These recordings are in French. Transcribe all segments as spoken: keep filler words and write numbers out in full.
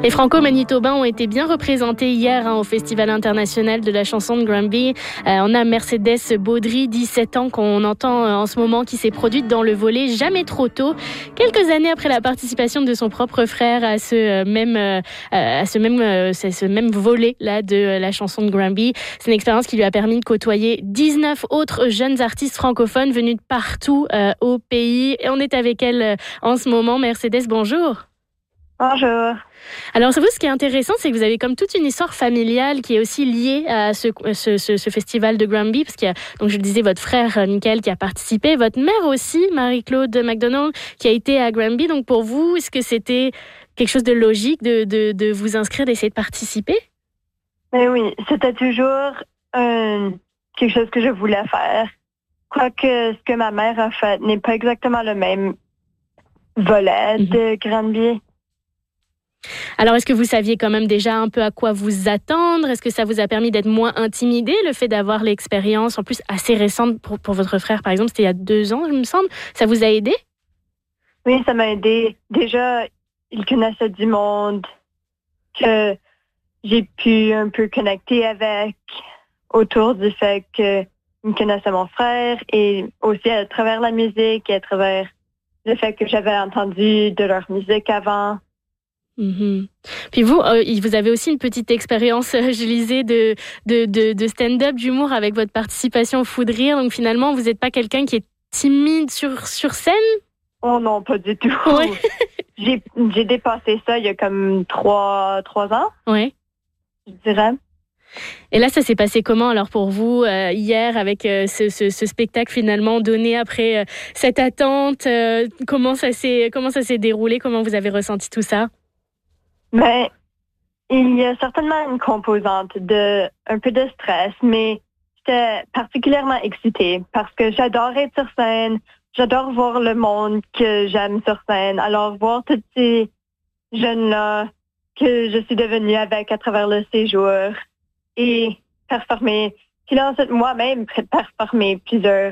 Les Franco-Manitobains ont été bien représentés hier hein, au Festival international de la chanson de Granby. Euh, on a Mercedes Baudry, dix-sept ans, qu'on entend euh, en ce moment, qui s'est produite dans le volet Jamais trop tôt. Quelques années après la participation de son propre frère à ce euh, même, euh, à ce même, euh, ce même volet-là de euh, la chanson de Granby. C'est une expérience qui lui a permis de côtoyer dix-neuf autres jeunes artistes francophones venus de partout euh, au pays. Et on est avec elle euh, en ce moment. Mercedes, bonjour. Bonjour. Alors, vous, ce qui est intéressant, c'est que vous avez comme toute une histoire familiale qui est aussi liée à ce, ce, ce, ce festival de Granby, parce qu'il y a, donc je le disais, votre frère Michael qui a participé, votre mère aussi, Marie-Claude McDonald, qui a été à Granby. Donc, pour vous, est-ce que c'était quelque chose de logique de, de, de vous inscrire, d'essayer de participer? Mais oui, c'était toujours euh, quelque chose que je voulais faire. Quoique ce que ma mère a fait n'est pas exactement le même volet mm-hmm. de Granby. Alors, est-ce que vous saviez quand même déjà un peu à quoi vous attendre? Est-ce que ça vous a permis d'être moins intimidé, le fait d'avoir l'expérience, en plus assez récente pour, pour votre frère, par exemple, c'était il y a deux ans, il me semble. Ça vous a aidé? Oui, ça m'a aidé. Déjà, il connaissait du monde que j'ai pu un peu connecter avec autour du fait qu'il connaissait mon frère et aussi à travers la musique et à travers le fait que j'avais entendu de leur musique avant. Mm-hmm. Puis vous, euh, vous avez aussi une petite expérience, euh, je lisais, de, de, de, de stand-up, d'humour avec votre participation au Fou de rire. Donc finalement, vous n'êtes pas quelqu'un qui est timide sur, sur scène? Oh non, pas du tout. Ouais. j'ai, j'ai dépassé ça il y a comme trois, trois ans. Oui. Je dirais. Et là, ça s'est passé comment alors pour vous euh, hier avec euh, ce, ce, ce spectacle finalement donné après euh, cette attente? Euh, comment ça s'est, comment ça s'est déroulé? Comment vous avez ressenti tout ça? Ben, il y a certainement une composante de un peu de stress, mais j'étais particulièrement excitée parce que j'adore être sur scène, j'adore voir le monde que j'aime sur scène. Alors, voir tous ces jeunes-là que je suis devenue avec à travers le séjour et performer, puis là, ensuite, moi-même, performer plusieurs,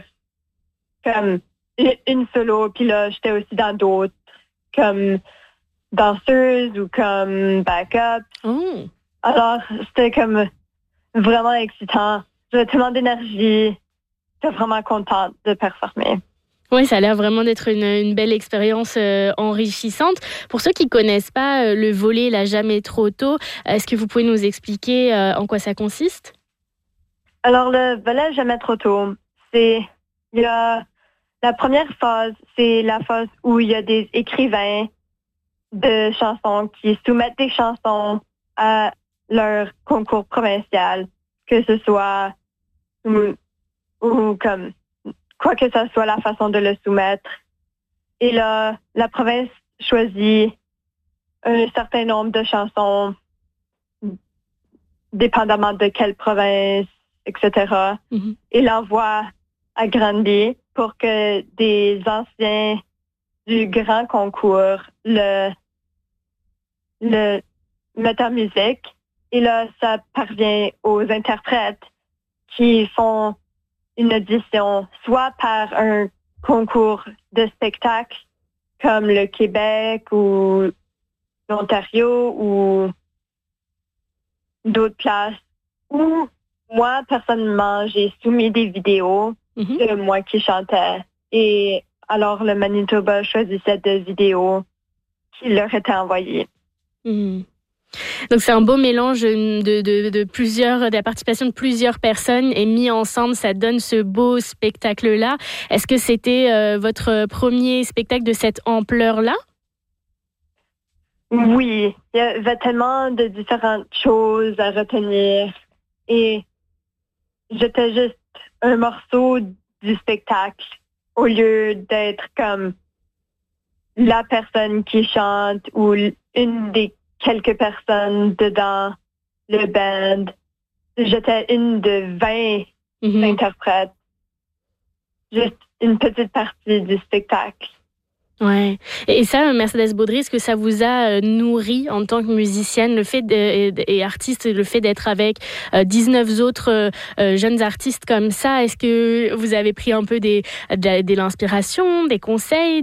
comme une solo, puis là, j'étais aussi dans d'autres, comme danseuse ou comme backup. Oh. Alors, c'était comme vraiment excitant. J'avais tellement d'énergie. J'étais vraiment contente de performer. Oui, ça a l'air vraiment d'être une, une belle expérience euh, enrichissante. Pour ceux qui ne connaissent pas euh, le volet là, Jamais trop tôt, est-ce que vous pouvez nous expliquer euh, en quoi ça consiste? Alors, le volet Jamais trop tôt, c'est... Il y a la première phase, c'est la phase où il y a des écrivains de chansons qui soumettent des chansons à leur concours provincial, que ce soit ou, ou comme quoi que ce soit la façon de le soumettre. Et là, la province choisit un certain nombre de chansons, dépendamment de quelle province, et cetera, mm-hmm. et l'envoie à Granby pour que des anciens du grand concours le le mettre en musique. Et là, ça parvient aux interprètes qui font une audition soit par un concours de spectacle comme le Québec ou l'Ontario ou d'autres places. Ou moi, personnellement, j'ai soumis des vidéos mm-hmm. de moi qui chantais. Et alors, le Manitoba choisissait des vidéos qui leur étaient envoyées. Mmh. Donc c'est un beau mélange de, de, de plusieurs, de la participation de plusieurs personnes et mis ensemble, ça donne ce beau spectacle-là. Est-ce que c'était euh, votre premier spectacle de cette ampleur-là? Oui, il y avait tellement de différentes choses à retenir et j'étais juste un morceau du spectacle au lieu d'être comme la personne qui chante ou une des quelques personnes dedans le band. J'étais une de vingt mm-hmm. interprètes. Juste une petite partie du spectacle. Ouais. Et ça, Mercedes Baudry, est-ce que ça vous a nourri en tant que musicienne, le fait de, et, et artiste, le fait d'être avec euh, dix-neuf autres euh, jeunes artistes comme ça? Est-ce que vous avez pris un peu des, de, de l'inspiration, des conseils